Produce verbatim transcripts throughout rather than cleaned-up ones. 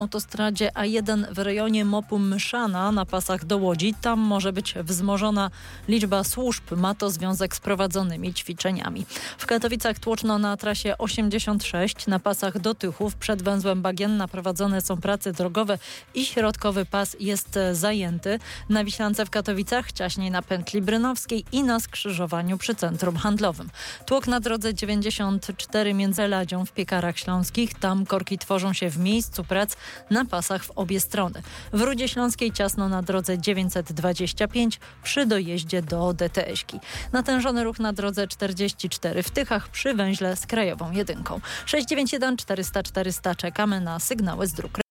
autostradzie A jeden w rejonie Mopu Myszana na pasach do Łodzi. Tam może być wzmożona liczba służb. Ma to związek z prowadzonymi ćwiczeniami. W Katowicach tłoczno na trasie osiemdziesiąt sześć na pasach do Tychów. Przed węzłem Bagienna prowadzone są prace drogowe i środkowy pas jest zajęty. Na Wiślance w Katowicach ciaśniej na pętli Brynowskiej i na skrzyżowaniu przy centrum handlowym. Tłok na drodze dziewięćdziesiąt cztery między Ladzią w Piekarach Śląskich. Tam korki tworzą się w miejscu prac na pasach w obie strony. W Rudzie Śląskiej ciasno na drodze dziewięćset dwadzieścia pięć przy dojeździe do D T S-ki. Natężony ruch na drodze czterdzieści cztery w Tychach przy węźle z krajową jedynką. sześć dziewięć jeden czterysta czterysta czekamy na sygnały z dróg.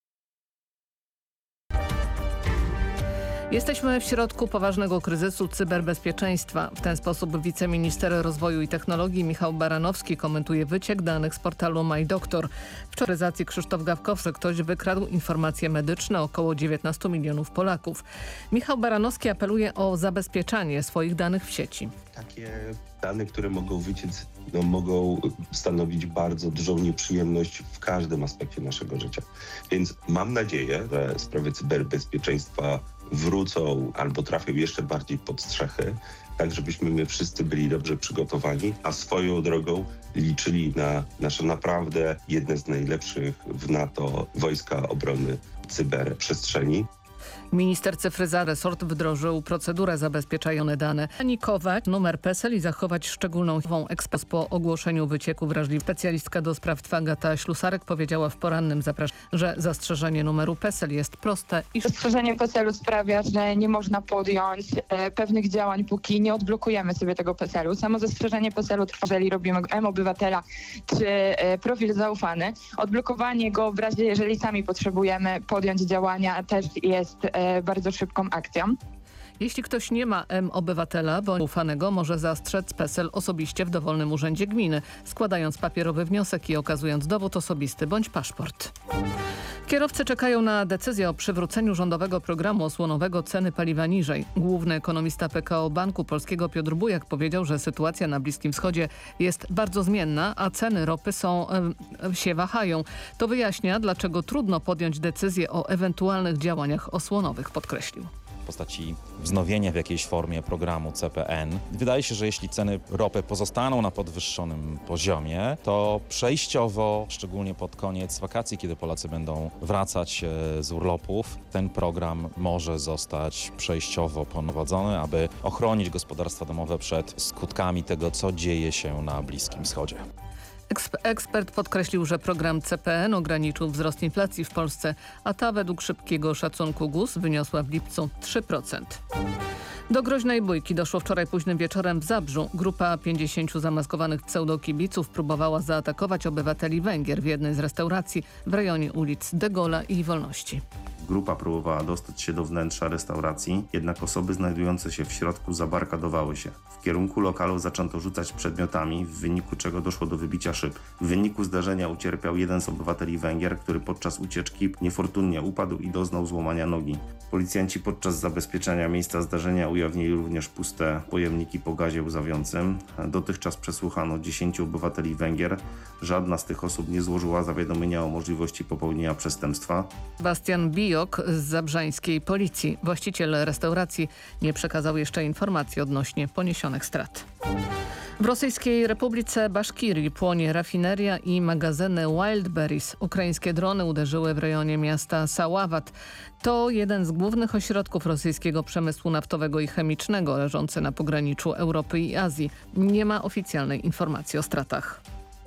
Jesteśmy w środku poważnego kryzysu cyberbezpieczeństwa. W ten sposób wiceminister rozwoju i technologii Michał Baranowski komentuje wyciek danych z portalu MyDoktor. W czaryzacji Krzysztof Gawkowski ktoś wykradł informacje medyczne około dziewiętnastu milionów Polaków. Michał Baranowski apeluje o zabezpieczanie swoich danych w sieci. Takie dane, które mogą wyciec, no, mogą stanowić bardzo dużą nieprzyjemność w każdym aspekcie naszego życia. Więc mam nadzieję, że sprawy cyberbezpieczeństwa wrócą albo trafią jeszcze bardziej pod strzechy, tak żebyśmy my wszyscy byli dobrze przygotowani, a swoją drogą liczyli na nasze naprawdę jedne z najlepszych w NATO wojska obrony cyberprzestrzeni. Minister cyfryza resort wdrożył procedurę zabezpieczające dane. Panikować numer P E S E L i zachować szczególną ekspres po ogłoszeniu wycieku wrażliwych. Specjalistka do spraw Agata Ślusarek powiedziała w porannym zapraszaniu, że zastrzeżenie numeru P E S E L jest proste i... Zastrzeżenie P E S E L-u sprawia, że nie można podjąć e, pewnych działań, póki nie odblokujemy sobie tego P E S E L-u. Samo zastrzeżenie P E S E L-u trwa, jeżeli robimy M-Obywatela czy e, profil zaufany. Odblokowanie go w razie, jeżeli sami potrzebujemy podjąć działania, też jest e, bardzo szybką akcją. Jeśli ktoś nie ma M-Obywatela bądź ufanego, może zastrzec P E S E L osobiście w dowolnym urzędzie gminy, składając papierowy wniosek i okazując dowód osobisty bądź paszport. Kierowcy czekają na decyzję o przywróceniu rządowego programu osłonowego ceny paliwa niżej. Główny ekonomista P K O Banku Polskiego Piotr Bujak powiedział, że sytuacja na Bliskim Wschodzie jest bardzo zmienna, a ceny ropy są, e, się wahają. To wyjaśnia, dlaczego trudno podjąć decyzję o ewentualnych działaniach osłonowych, podkreślił. W postaci wznowienia w jakiejś formie programu C P N. Wydaje się, że jeśli ceny ropy pozostaną na podwyższonym poziomie, to przejściowo, szczególnie pod koniec wakacji, kiedy Polacy będą wracać z urlopów, ten program może zostać przejściowo ponowodzony, aby ochronić gospodarstwa domowe przed skutkami tego, co dzieje się na Bliskim Wschodzie. Ekspert podkreślił, że program C P N ograniczył wzrost inflacji w Polsce, a ta według szybkiego szacunku G U S wyniosła w lipcu trzy procent. Do groźnej bójki doszło wczoraj późnym wieczorem w Zabrzu. Grupa pięćdziesięciu zamaskowanych pseudokibiców próbowała zaatakować obywateli Węgier w jednej z restauracji w rejonie ulic De Gaulle'a i Wolności. Grupa próbowała dostać się do wnętrza restauracji, jednak osoby znajdujące się w środku zabarkadowały się. W kierunku lokalu zaczęto rzucać przedmiotami, w wyniku czego doszło do wybicia szyb. W wyniku zdarzenia ucierpiał jeden z obywateli Węgier, który podczas ucieczki niefortunnie upadł i doznał złamania nogi. Policjanci podczas zabezpieczania miejsca zdarzenia ujawnili również puste pojemniki po gazie łzawiącym. Dotychczas przesłuchano dziesięciu obywateli Węgier. Żadna z tych osób nie złożyła zawiadomienia o możliwości popełnienia przestępstwa. Bastian Bijok z zabrzańskiej policji. Właściciel restauracji nie przekazał jeszcze informacji odnośnie poniesionych strat. W Rosyjskiej Republice Baszkirii płonie rafineria i magazyny Wildberries. Ukraińskie drony uderzyły w rejonie miasta Saławat. To jeden z głównych ośrodków rosyjskiego przemysłu naftowego i chemicznego leżący na pograniczu Europy i Azji. Nie ma oficjalnej informacji o stratach.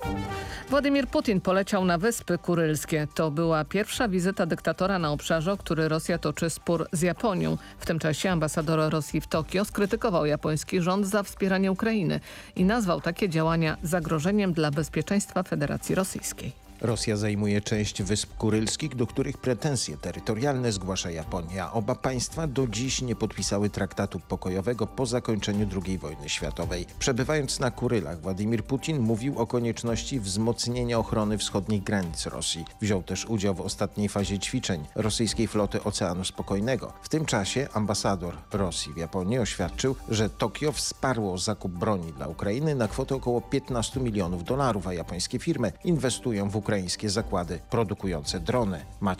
Władimir Putin poleciał na Wyspy Kurylskie. To była pierwsza wizyta dyktatora na obszarze, o który Rosja toczy spór z Japonią. W tym czasie ambasador Rosji w Tokio skrytykował japoński rząd za wspieranie Ukrainy i nazwał takie działania zagrożeniem dla bezpieczeństwa Federacji Rosyjskiej. Rosja zajmuje część Wysp Kurylskich, do których pretensje terytorialne zgłasza Japonia. Oba państwa do dziś nie podpisały traktatu pokojowego po zakończeniu drugiej wojny światowej. Przebywając na Kurylach, Władimir Putin mówił o konieczności wzmocnienia ochrony wschodnich granic Rosji. Wziął też udział w ostatniej fazie ćwiczeń rosyjskiej floty Oceanu Spokojnego. W tym czasie ambasador Rosji w Japonii oświadczył, że Tokio wsparło zakup broni dla Ukrainy na kwotę około piętnastu milionów dolarów, a japońskie firmy inwestują w ukraińskie zakłady produkujące drony. Maciej